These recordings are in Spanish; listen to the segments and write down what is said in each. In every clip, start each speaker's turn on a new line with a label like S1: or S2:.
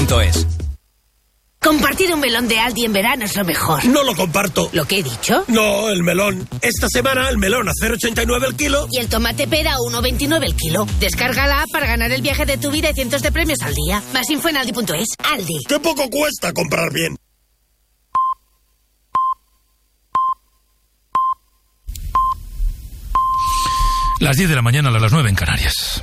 S1: aldi.es.
S2: Compartir un melón de Aldi en verano es lo mejor.
S3: No lo comparto.
S2: ¿Lo que he dicho?
S3: No, el melón. Esta semana el melón a 0,89 el kilo.
S2: Y el tomate pera a 1,29 el kilo. Descarga la app para ganar el viaje de tu vida y cientos de premios al día. Más info en aldi.es. Aldi.
S3: ¡Qué poco cuesta comprar bien!
S4: Las 10 de la mañana, a las 9 en Canarias.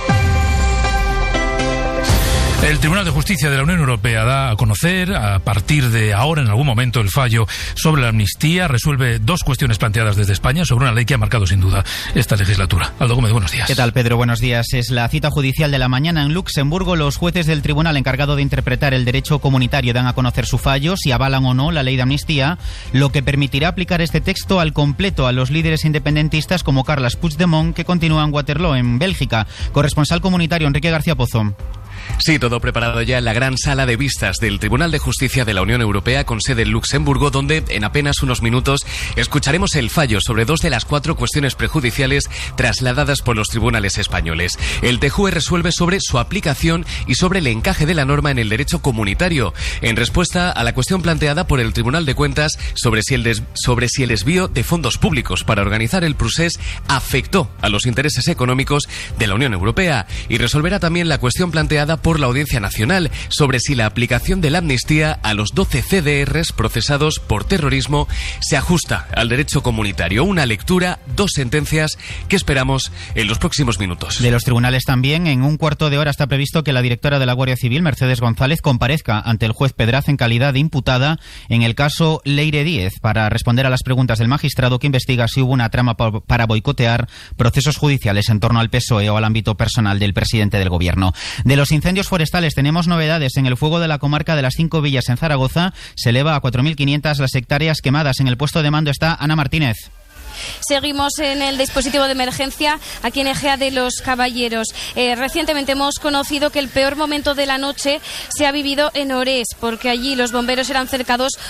S4: El Tribunal de Justicia de la Unión Europea da a conocer, a partir de ahora, en algún momento, el fallo sobre la amnistía. Resuelve dos cuestiones planteadas desde España sobre una ley que ha marcado sin duda esta legislatura. Aldo Gómez, buenos días.
S5: ¿Qué tal, Pedro? Buenos días. Es la cita judicial de la mañana en Luxemburgo. Los jueces del tribunal encargado de interpretar el derecho comunitario dan a conocer su fallo, si avalan o no la ley de amnistía, lo que permitirá aplicar este texto al completo a los líderes independentistas como Carles Puigdemont, que continúa en Waterloo, en Bélgica. Corresponsal comunitario Enrique García Pozo.
S6: Sí, todo preparado ya en la gran sala de vistas del Tribunal de Justicia de la Unión Europea con sede en Luxemburgo, donde en apenas unos minutos escucharemos el fallo sobre 2 de las 4 cuestiones prejudiciales trasladadas por los tribunales españoles. El TJUE resuelve sobre su aplicación y sobre el encaje de la norma en el derecho comunitario, en respuesta a la cuestión planteada por el Tribunal de Cuentas sobre si el desvío de fondos públicos para organizar el procés afectó a los intereses económicos de la Unión Europea, y resolverá también la cuestión planteada por la Audiencia Nacional sobre si la aplicación de la amnistía a los 12 CDRs procesados por terrorismo se ajusta al derecho comunitario. Una lectura, 2 sentencias que esperamos en los próximos minutos.
S5: De los tribunales también, en un cuarto de hora está previsto que la directora de la Guardia Civil, Mercedes González, comparezca ante el juez Pedraz en calidad de imputada en el caso Leire Díez para responder a las preguntas del magistrado que investiga si hubo una trama para boicotear procesos judiciales en torno al PSOE o al ámbito personal del presidente del gobierno. De los incendios forestales tenemos novedades. En el fuego de la comarca de las 5 villas en Zaragoza se eleva a 4.500 las hectáreas quemadas. En el puesto de mando está Ana Martínez.
S7: Seguimos en el dispositivo de emergencia aquí en Ejea de los Caballeros. Recientemente hemos conocido que el peor momento de la noche se ha vivido en Orés, porque allí los bomberos eran cercados